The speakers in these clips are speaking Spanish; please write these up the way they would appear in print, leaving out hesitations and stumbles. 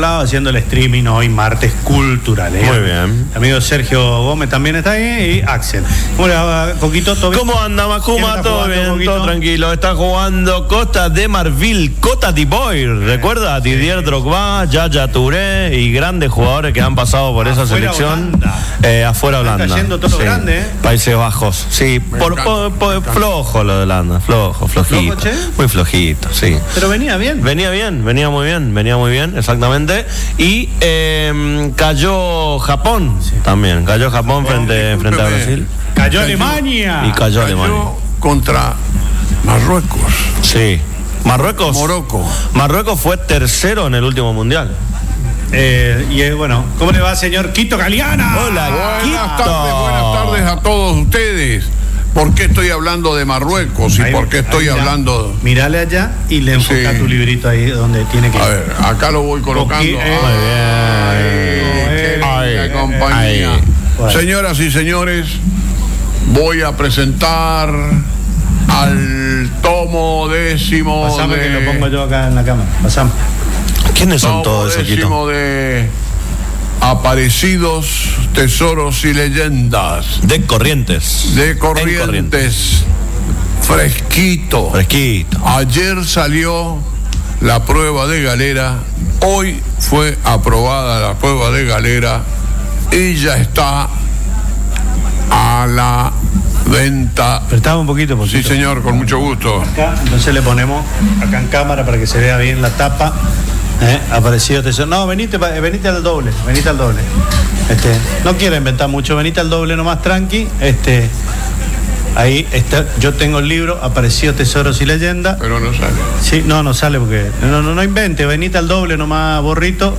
lado haciendo el streaming hoy, martes cultural. Muy bien. El amigo Sergio Gómez también está ahí y Axel. ¿Cómo le va, Coquito? ¿Todo bien? ¿Cómo anda, Majuma? Todo bien, Coquito? Todo tranquilo. Está jugando Costa de Marfil, Cota d'Ivoire. ¿Recuerda? A Didier Drogba, Yaya Touré y grandes jugadores que han pasado por esa selección. Afuera Holanda. Está cayendo todo lo grande, Países Bajos. Sí, flojo lo de Holanda. Flojito. ¿Flojo, che? Muy flojito, sí. Pero venía bien. Venía muy bien, exactamente. Y cayó Japón también. Cayó Japón frente a Brasil. Cayó Alemania. Y cayó Alemania. Contra Marruecos. Sí. Marruecos fue tercero en el último mundial. Bueno, ¿cómo le va, señor Quito Galeana? Hola, Buenas tardes a todos ustedes. ¿Por qué estoy hablando de Marruecos? ¿Y por qué estoy hablando? Mirale allá y le enfoca tu librito ahí donde tiene que ir. A ver, acá lo voy colocando. Muy bien. Qué compañía. Bueno. Señoras y señores, voy a presentar al tomo 10º. Pasame que lo pongo yo acá en la cámara. Pasame. ¿Quiénes son todos esos, Quito? Tomo 10º de Aparecidos, Tesoros y Leyendas. De Corrientes. Fresquito. Ayer salió la prueba de galera. Hoy fue aprobada la prueba de galera y ya está a la venta. Apretaba un poquito. Sí, señor, con mucho gusto. Acá, entonces le ponemos acá en cámara para que se vea bien la tapa. Aparecido tesoro. No, venite al doble. No quiero inventar mucho, venite al doble nomás, tranqui. Ahí está, yo tengo el libro Aparecido Tesoros y Leyendas. Pero no sale. Sí, no sale porque no invente, venite al doble nomás, borrito.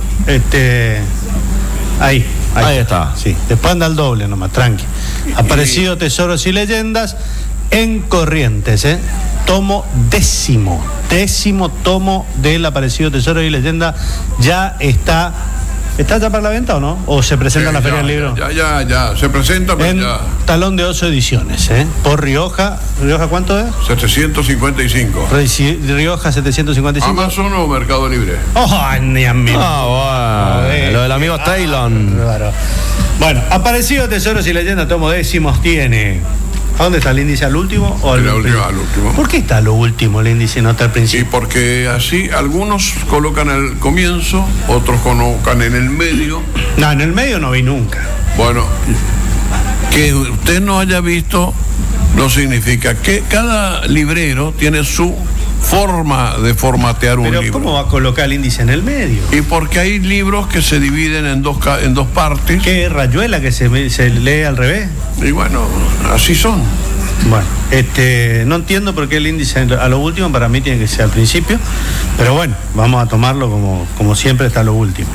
Ahí está. Sí, después anda al doble nomás, tranqui. Aparecido Tesoros y Leyendas en Corrientes, tomo 10º tomo del Aparecido Tesoros y Leyendas. Ya está. ¿Está ya para la venta o no? ¿O se presenta en la Feria del Libro? Ya. Se presenta, pero en ya. Talón de Oso Ediciones, por Rioja. ¿Rioja cuánto es? 755. Rioja 755. ¿Amazon o Mercado Libre? Ni a mí. Bueno. Lo del amigo Taylor. Bueno, Aparecido Tesoros y Leyendas, tomo 10º tiene. ¿A dónde está el índice? ¿Al último o al último? Al último. ¿Por qué está al último el índice y no está al principio? Y porque así algunos colocan al comienzo, otros colocan en el medio. No, en el medio no vi nunca. Bueno, que usted no haya visto no significa que cada librero tiene su forma de formatear un libro. Pero ¿cómo va a colocar el índice en el medio? Y porque hay libros que se dividen en dos partes. ¿Qué rayuela que se lee al revés? Y bueno, así son. Bueno, no entiendo por qué el índice a lo último, para mí tiene que ser al principio, pero bueno, vamos a tomarlo como siempre está a lo último.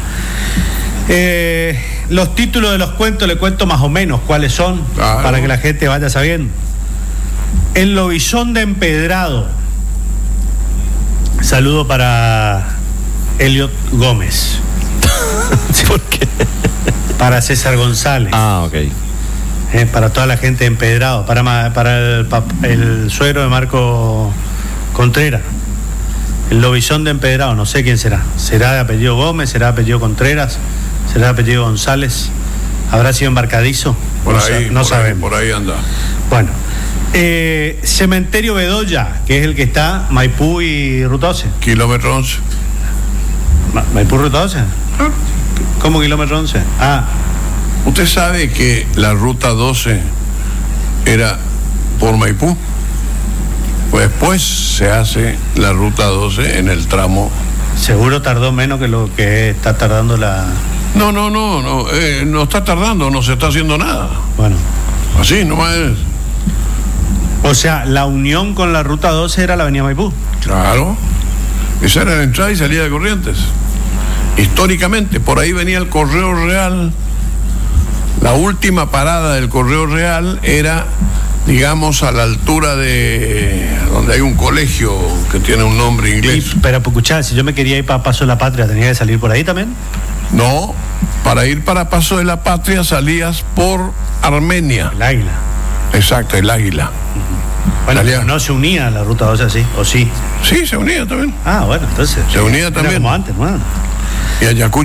Los títulos de los cuentos le cuento más o menos cuáles son, claro, para que la gente vaya sabiendo. El lobizón de empedrado. Saludo para Elliot Gómez. ¿Por qué? Para César González. Ok. Para toda la gente de Empedrado, para el suegro de Marco Contreras. El lobizón de Empedrado, no sé quién será. ¿Será de apellido Gómez? ¿Será de apellido Contreras? ¿Será de apellido González? ¿Habrá sido embarcadizo? No sabemos. Por ahí anda. Bueno, Cementerio Bedoya, que es el que está Maipú y Ruta 12. Kilómetro 11. ¿Maipú, Ruta 12? ¿Cómo kilómetro 11? ¿Usted sabe que la Ruta 12 era por Maipú? Pues después se hace la Ruta 12 en el tramo. Seguro tardó menos que lo que está tardando la... No está tardando, no se está haciendo nada. Bueno. Así nomás es. O sea, la unión con la Ruta 12 era la avenida Maipú. Claro. Esa era la entrada y salida de Corrientes. Históricamente, por ahí venía el Correo Real. La última parada del Correo Real era, digamos, a la altura de donde hay un colegio que tiene un nombre inglés. Pero escuchá, si yo me quería ir para Paso de la Patria, ¿tenía que salir por ahí también? No, para ir para Paso de la Patria salías por Armenia. El Águila. Exacto, el Águila. Bueno, pero no se unía a la Ruta 12 así, ¿o sí? Sí, se unía también. Bueno, entonces. Se unía también. Era como antes, bueno. Y Ayacucho